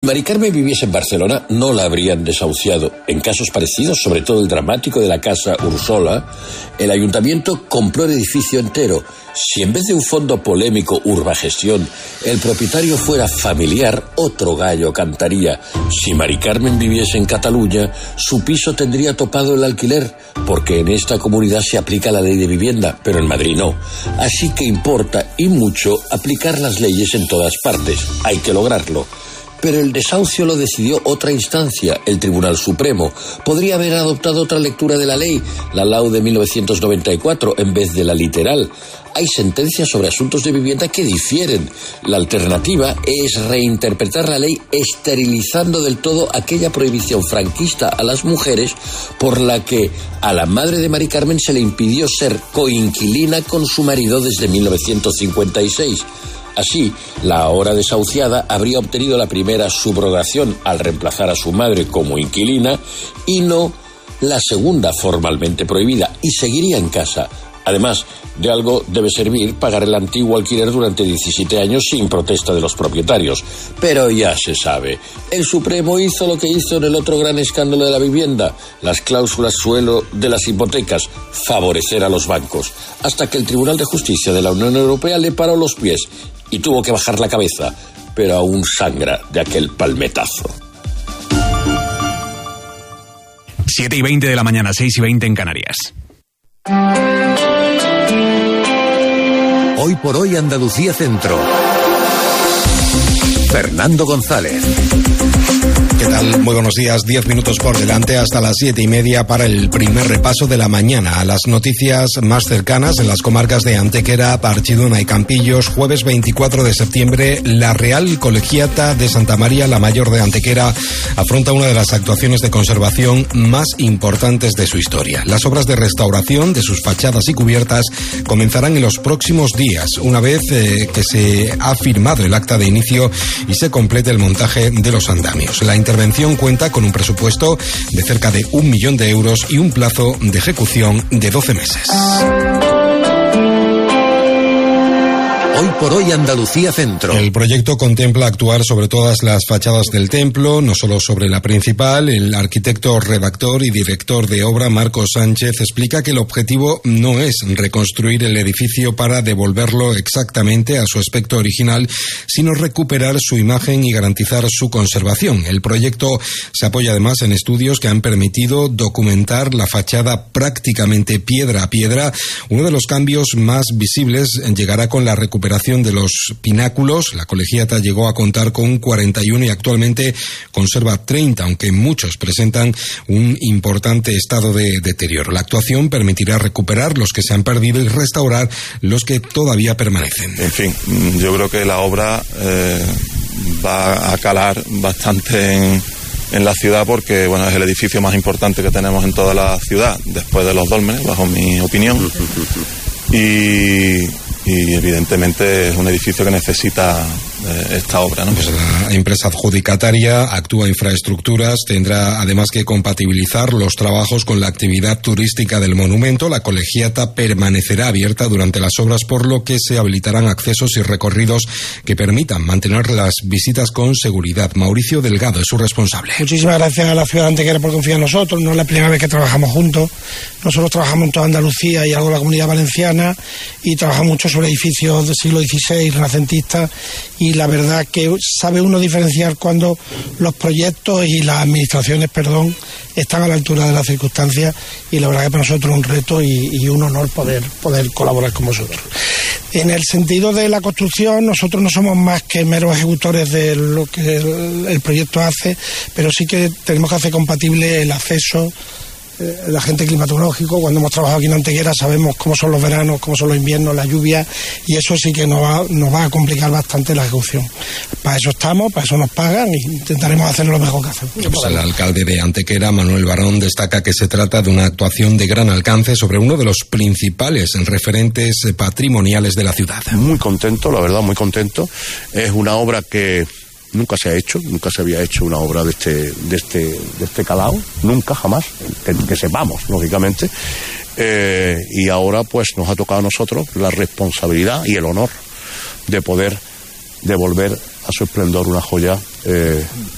Mari Carmen viviese en Barcelona, no la habrían desahuciado. En casos parecidos, sobre todo el dramático de la Casa Ursola, el ayuntamiento compró el edificio entero. Si en vez de un fondo polémico Urbagestión, el propietario fuera familiar, otro gallo cantaría. Si Mari Carmen viviese en Cataluña, su piso tendría topado el alquiler, porque en esta comunidad se aplica la ley de vivienda, pero en Madrid no. Así que importa, y mucho, aplicar las leyes en todas partes. Hay que lograrlo. Pero el desahucio lo decidió otra instancia, el Tribunal Supremo. Podría haber adoptado otra lectura de la ley, la LAU de 1994, en vez de la literal. Hay sentencias sobre asuntos de vivienda que difieren. La alternativa es reinterpretar la ley esterilizando del todo aquella prohibición franquista a las mujeres por la que a la madre de Mari Carmen se le impidió ser coinquilina con su marido desde 1956. Así, la ahora desahuciada habría obtenido la primera subrogación al reemplazar a su madre como inquilina y no la segunda formalmente prohibida, y seguiría en casa. Además, de algo debe servir pagar el antiguo alquiler durante 17 años sin protesta de los propietarios. Pero ya se sabe, el Supremo hizo lo que hizo en el otro gran escándalo de la vivienda, las cláusulas suelo de las hipotecas, favorecer a los bancos, hasta que el Tribunal de Justicia de la Unión Europea le paró los pies y tuvo que bajar la cabeza, pero aún sangra de aquel palmetazo. 7:20 de la mañana, 6:20 en Canarias. Hoy por hoy Andalucía Centro. Fernando González. ¿Qué tal? Muy buenos días. 10 minutos por delante hasta las 7:30 para el primer repaso de la mañana a las noticias más cercanas en las comarcas de Antequera, Archidona y Campillos. Jueves 24 de septiembre, la Real Colegiata de Santa María la Mayor de Antequera afronta una de las actuaciones de conservación más importantes de su historia. Las obras de restauración de sus fachadas y cubiertas comenzarán en los próximos días, una vez que se ha firmado el acta de inicio y se complete el montaje de los andamios. La intervención cuenta con un presupuesto de cerca de 1 millón de euros y un plazo de ejecución de 12 meses. Hoy por hoy Andalucía Centro. El proyecto contempla actuar sobre todas las fachadas del templo, no solo sobre la principal. El arquitecto, redactor y director de obra, Marcos Sánchez, explica que el objetivo no es reconstruir el edificio para devolverlo exactamente a su aspecto original, sino recuperar su imagen y garantizar su conservación. El proyecto se apoya además en estudios que han permitido documentar la fachada prácticamente piedra a piedra. Uno de los cambios más visibles llegará con la recuperación de los pináculos. La colegiata llegó a contar con 41 y actualmente conserva 30, aunque muchos presentan un importante estado de deterioro. La actuación permitirá recuperar los que se han perdido y restaurar los que todavía permanecen. En fin, yo creo que la obra va a calar bastante en la ciudad porque, bueno, es el edificio más importante que tenemos en toda la ciudad, después de los dólmenes, bajo mi opinión. Y evidentemente es un edificio que necesita esta obra, ¿no? Pues la empresa adjudicataria Actúa Infraestructuras tendrá además que compatibilizar los trabajos con la actividad turística del monumento. La colegiata permanecerá abierta durante las obras, por lo que se habilitarán accesos y recorridos que permitan mantener las visitas con seguridad. Mauricio Delgado es su responsable. Muchísimas gracias a la ciudad de Antequera por confiar en nosotros. No es la primera vez que trabajamos juntos. Nosotros trabajamos en toda Andalucía y algo en la Comunidad Valenciana, y trabajamos mucho sobre edificios del siglo XVI, renacentistas, y la verdad que sabe uno diferenciar cuando los proyectos y las administraciones, están a la altura de las circunstancias, y la verdad que para nosotros es un reto y un honor poder colaborar con vosotros. En el sentido de la construcción, nosotros no somos más que meros ejecutores de lo que el proyecto hace, pero sí que tenemos que hacer compatible el acceso, el agente climatológico. Cuando hemos trabajado aquí en Antequera sabemos cómo son los veranos, cómo son los inviernos, la lluvia, y eso sí que nos va a complicar bastante la ejecución. Para eso estamos, para eso nos pagan, y intentaremos hacer lo mejor que hacemos. Pues el alcalde de Antequera, Manuel Barón, destaca que se trata de una actuación de gran alcance sobre uno de los principales referentes patrimoniales de la ciudad. Muy contento, la verdad, muy contento. Es una obra que nunca se había hecho una obra de este calado, nunca, jamás, que sepamos, lógicamente, y ahora pues nos ha tocado a nosotros la responsabilidad y el honor de poder devolver a su esplendor una joya